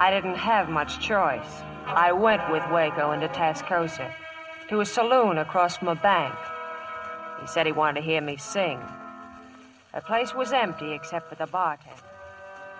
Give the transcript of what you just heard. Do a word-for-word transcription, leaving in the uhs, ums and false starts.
I didn't have much choice. I went with Waco into Tascosa, to a saloon across from a bank. He said he wanted to hear me sing. The place was empty except for the bartender.